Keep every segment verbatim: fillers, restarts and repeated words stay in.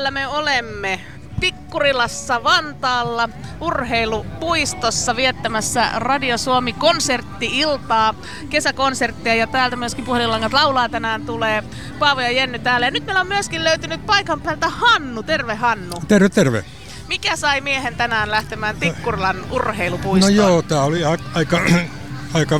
täällä me olemme Tikkurilassa Vantaalla urheilupuistossa viettämässä Radio Suomi konsertti-iltaa, kesäkonserttia, ja täältä myöskin puhelinlangat laulaa tänään tulee Paavo ja Jenny täällä. Ja nyt meillä on myöskin löytynyt paikan päältä Hannu. Terve Hannu. Terve, terve. Mikä sai miehen tänään lähtemään Tikkurilan urheilupuistoon? No joo, tää oli a- aika, aika,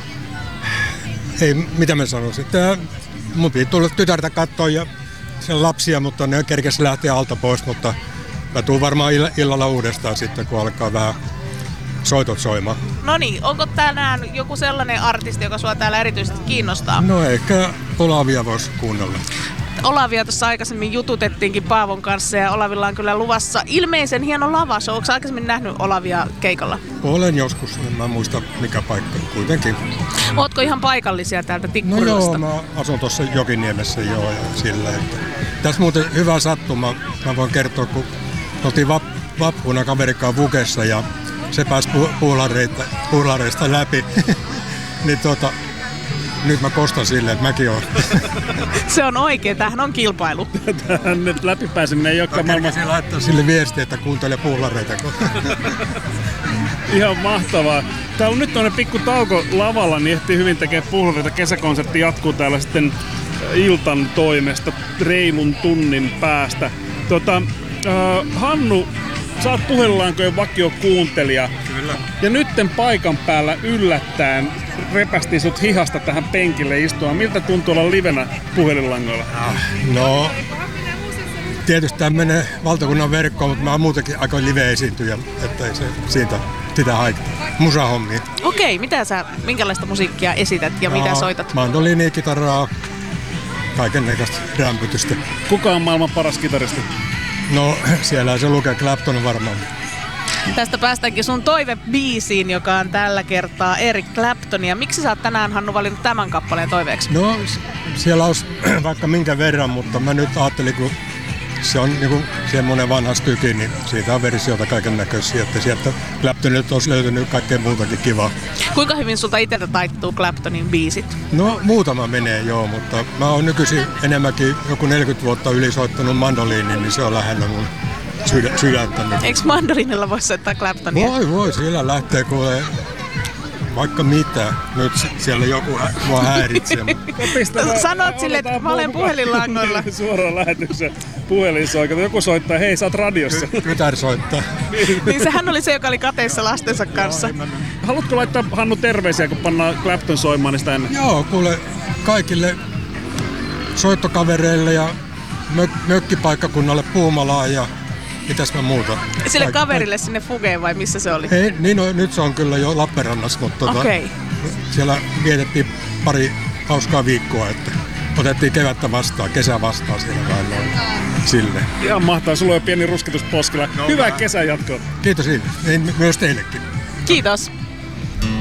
ei mitä mä sanoisin, tää, mun piti tulla tytärtä katsoa ja sen lapsia, mutta ne kerkesi lähteä alta pois, mutta mä tuun varmaan ill- illalla uudestaan sitten, kun alkaa vähän soitot soimaan. No niin, onko tänään joku sellainen artisti, joka sua täällä erityisesti kiinnostaa? No ehkä Olavia voisi kuunnella. Olavia tuossa aikaisemmin jututettiinkin Paavon kanssa, ja Olavilla on kyllä luvassa ilmeisen hieno lavashow. Oletko aikaisemmin nähnyt Olavia keikalla? Olen joskus, en mä muista mikä paikka kuitenkin. Ootko ihan paikallisia täältä No Tikkurilasta? joo, mä asun tuossa Jokiniemessä joo ja sillä. Että. Tässä muuten hyvä sattuma, mä voin kertoa, kun oltiin vap, vappuna kaverikaan Vukessa ja se pääsi pu, puulareista, puulareista läpi, niin tota, nyt mä kostan silleen, että mäkin oon. Se on oikein, tämähän on kilpailu. Tähän nyt läpipääseminen ei olekaan maailman... Mä laittaa sille viestiä, että kuuntele puulareita. Ihan mahtavaa. Täällä on nyt tuonne pikku tauko lavalla, niin ehtii hyvin tekemään puhlareita. Kesäkonsertti jatkuu täällä sitten iltan toimesta reilun tunnin päästä. Tota, äh, Hannu, sä oot puhelinlankojen vakio kuuntelija. Kyllä. Ja nytten paikan päällä yllättäen repästiin sut hihasta tähän penkille istua. Miltä tuntuu olla livenä puhelinlangoilla? No, tietysti tämä menee valtakunnan verkkoon, mutta mä oon muutenkin aika live-esiintyjä, että ei se siitä sitä haittaa. Musahommia. Okei, mitä sä, minkälaista musiikkia esität ja mitä soitat? Mandoliinia, kitaraa, kaikennäköistä rämpytystä. Kuka on maailman paras kitaristi? No, siellä se lukee Clapton varmaan. Tästä päästäänkin sun toivebiisiin, joka on tällä kertaa Eric Clapton. Ja miksi sä oot tänään, Hannu, valinnut tämän kappaleen toiveeksi? No, siellä olisi vaikka minkä verran, mutta mä nyt ajattelin, kun se on niinku semmoinen vanha styki, niin siitä on versioita kaiken näköisiä, että sieltä Claptonilta olisi löytynyt kaikkea muutakin kivaa. Kuinka hyvin sulta itseltä taittuu Claptonin biisit? No, muutama menee joo, mutta mä oon nykyisin enemmänkin joku neljäkymmentä vuotta yli soittanut mandoliinin, niin se on lähellä mun sydä, sydäntä. Eikö mandolinilla voi soittaa Claptonia? Voi, voi, siellä lähtee kuulee vaikka mitä. Nyt siellä joku hä- mua häiritsee. Sanot sille, että mä olen puhelinlangoilla. Suoraan lähetyksen puhelin soi. Kato, joku soittaa, hei sä oot radiossa. Tytär soittaa. Niin sehän oli se, joka oli kateissa lastensa kanssa. Haluatko laittaa, Hannu, terveisiä, kun pannaan Clapton soimaan sitä ennen? Joo, kuule kaikille soittokavereille ja mök- mökkipaikkakunnalle Puumalaan ja mitäs mä muuta. Sille Kaik- kaverille sinne Fugeen vai missä se oli? Ei, niin no, nyt se on kyllä jo Lappeenrannassa, mutta tota, Okei. siellä vietettiin pari hauskaa viikkoa, että otettiin kevättä vastaan, kesä vastaan siellä vähän noin silleen. Ihan mahtavaa, sulla on jo pieni rusketus poskella. No, Hyvää vähän. kesän jatkoa. Kiitos, niin, myös teillekin. Kiitos.